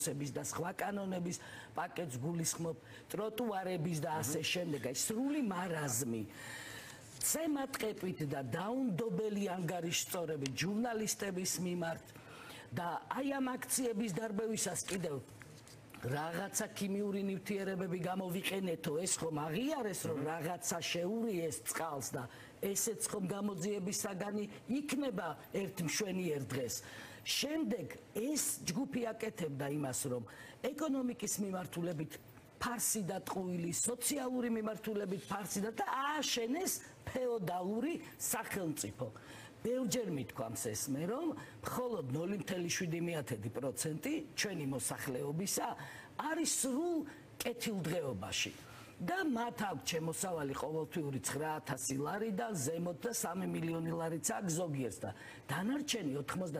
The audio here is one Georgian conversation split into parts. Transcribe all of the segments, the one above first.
და სხვა კანონების პაკეტს გულისხმობ, ტროტუარების და ასე შემდეგ, აი სრული მარაზმი. ცემატყეპით და დაუნდობელი ანგარიშსწორებით ჟურნალისტების მიმართ და აი ამ აქციების დარბევისას კიდევ რაღაცა ქიმიური ნივთიერებები გამოვიყენეთო, ეს ხომ აღიარეს, რომ რაღაცა შეურიეს წყალს და ესეც ხომ გამოძიების საგანი იქნება ერთ მშვენიერ დღეს. შემდეგ ეს ჯგუფი აკეთებდა იმას, რომ ეკონომიკის მიმართულებით ფარსი და ტყუილი, სოციალური მიმართულებით ფარსი და ააშენეს ფეოდალური სახელმწიფო. ბევრჯერ მithქვამს ეს მე, რომ მხოლოდ 0.7% ჩვენი მოსახლეობისა არის სრულ კეთილდღეობაში. და მათ აქვს შემოსავალი ყოველთვიური 9,000 ლარი და ზემოთ და 3 მილიონი ლარიც აქვს ზოგიერთს და დანარჩენი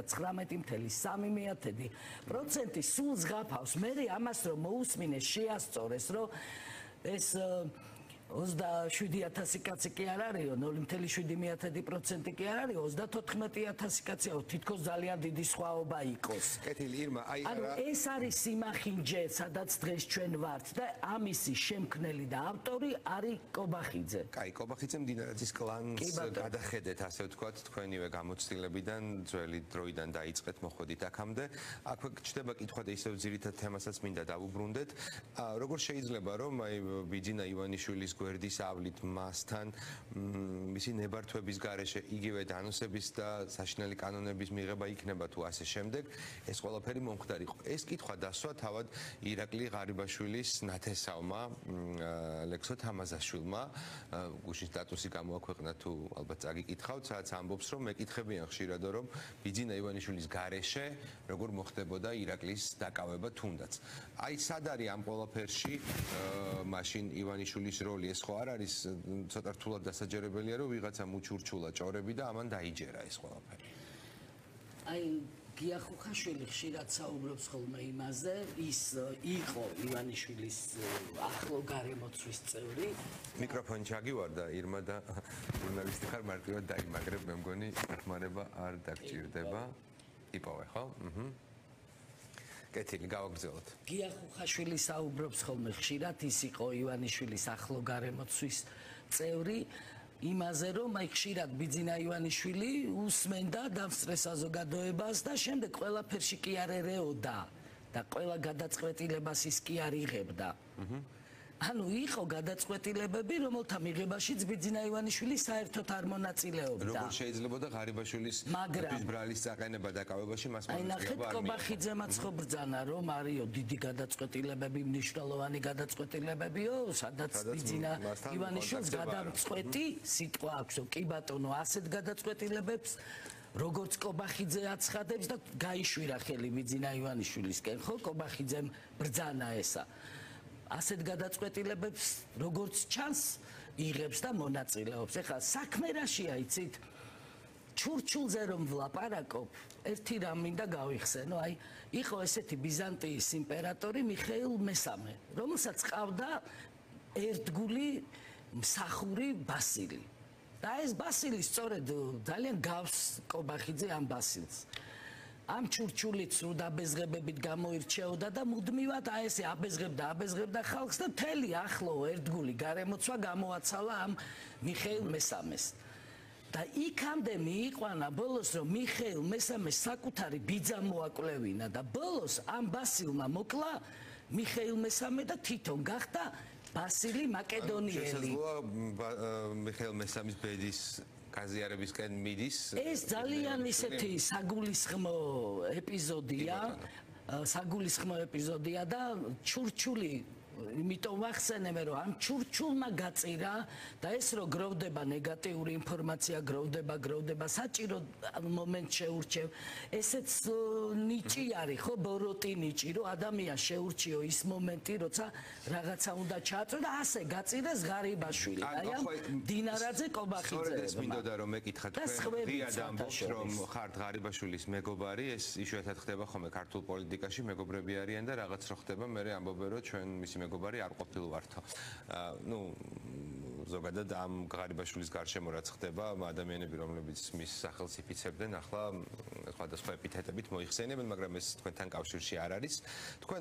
99.3% სულ ზღაფავს. მე ამას რომ მოусმინეს, შეასწორეს, რომ ეს 27,000 კაცი კი არ არისო, 0.7% კი არ არისო, 34,000 კაცია, თითქოს ძალიან დიდი სხვაობა იყოს. კეთილი ირმა, აი ანუ ეს არის სიმახინჯე, სადაც დღეს ჩვენ ვართ და ამისი შემქმნელი და ავტორი არის კობახიძე. კაი, კობახიძე მდინარაძის კლანს გადახედეთ, ასე ვთქვათ, თქვენივე გამოცდილებიდან, ძველი დროიდან დაიწყეთ, მოხვედით აქამდე. აქვე ჩდება კითხვა და ისევ ძირითად თემასაც მინდა დავუბრუნდეთ. როგორ შეიძლება რომ აი ბიძინა ივანიშვილის გვერდის ავლით მასთან მისი ნებართვების გარეშე იგივე დანოსების და საშინელი კანონების მიღება იქნება თუ ასე შემდეგ ეს ყველაფერი მომხდარიყო. ეს კითხვა დასვა თავად ირაკლი ღარიბაშვილის ნათესავმა ლექსო თამაზაშვილმა გუშინ სტატუსი გამოაქვეყნა თუ ალბათ წაგიკითხავთ სადაც ამბობს რომ მეკითხებიან ხშირად რომ ბიძინა ივანიშვილის გარეშე როგორ მოხდებოდა ირაკლის დაკავება თუნდაც. აი სად არის ამ ყველაფერში მაშინ ივანიშვილის როლი ეს ხო არ არის ცოტა რთულად დასაჯერებელია რომ ვიღაცა მუჩურჩულა ჭორები და ამან დაიჯერა ეს ყველაფერი. აი გია ხუხაშვილი ხშირად საუბრობს ხოლმე იმაზე, ის იყო ივანიშვილის ახლო გარემოცვის წევრი. მიკროფონი ჩაგივარდა ირმა და ჟურნალისტი ხარ მარტივად დაიმაგრებ, მე მგონი დახმარება არ დაგჭირდება. იპოვე ხო? კეთილი გავაგრძელოთ. გია ხუხაშვილი საუბრობს ხოლმე ხშირად, ის იყო ივანიშვილის ახლო გარემოცვის წევრი. იმაზე რომ აი ხშირად ბიძინა ივანიშვილი უსმენდა დამსწრეს საზოგადოებას და შემდეგ ყველაფერში კი არ ერეოდა და ყველა გადაწყვეტილებას ის კი არ იღებდა. ანუ იყო გადაწყვეტილებები, რომელთა მიღებაშიც ბიძინა ივანიშვილი საერთოდ არ მონაწილეობდა. როგორ შეიძლება და ღარიბაშვილის ბრალის წაყენება დაკავებაში მას აი ნახეთ კობახიძემაც ხო ბრძანა რომ არისო დიდი გადაწყვეტილებები, მნიშვნელოვანი გადაწყვეტილებებიო, სადაც ბიძინა ივანიშვილს გადამწყვეტი სიტყვა აქვს, კი ბატონო, ასეთ გადაწყვეტილებებს როგორც კობახიძე აცხადებს და გაიშვირა ხელი ბიძინა ივანიშვილისკენ, ხო კობახიძემ ბრძანა ესა. ასეთ გადაწყვეტილებებს როგორც ჩანს იღებს და მონაწილეობს. ეხლა საქმე რაშია იცით? ჩურჩულზე რომ ვლაპარაკობ, ერთი რამ მინდა გავიხსენო, აი იყო ესეთი ბიზანტიის იმპერატორი მიხეილ მესამე, რომელსაც ყავდა ერთგული მსახური ბასილი. და ეს ბასილი სწორედ ძალიან გავს კობახიძე ამ ბასილს. ამ ჩურჩულით სულ დაბეზღებებით გამოირჩეოდა და მუდმივად აი ესე აბეზღებდა ხალხს და მთელი ახლო ერთგული გარემოცვა გამოაცალა ამ მიხეილ მესამეს. და იქამდე მიიყვანა ბოლოს რომ მიხეილ მესამეს საკუთარი ბიძა მოაკვლევინა და ბოლოს ამ ბასილმა მოკლა მიხეილ მესამე და თვითონ გახდა ბასილი მაკედონიელი. შესაძლოა მიხეილ მესამის ბედის გაზიარებისკენ მიდის. ეს ძალიან ისეთი საგულისხმო ეპიზოდია და ჩურჩული იმიტომ ვახსენებ რომ ამ ჩურჩულმა გაწირა და ეს რო გროვდება ნეგატიური ინფორმაცია გროვდება საჭირო მომენტ შეურჩევ ესეც ნიჭი არის ხო ბოროტი ნიჭი რომ ადამიანს შეურჩიო ის მომენტი როცა რაღაცა უნდა ჩააწრო და ასე გაწირეს ღარიბაშვილი აი ამ დინარაძე კობახიძე სწორედ ეს მინდოდა რომ მეკითხა თქვენ ღიად ამბობთ რომ ხართ ღარიბაშვილის მეგობარი ეს იშვიათად ხდება ხოლმე ქართულ პოლიტიკაში მეგობრები არიან და რაღაც რო ხდება მე ამბობენ რომ ჩვენ მისი მეგობარი არ ყოფილვართო. ნუ ზოგადად ამ ღარიბაშვილის გარშემო რაც ხდება, ადამიანები, რომლებიც მის სახელს იფიცებდნენ, ახლა სხვადასხვა ეპითეტებით მოიხსენიებენ, მაგრამ ეს თქვენთან კავშირში არ არის.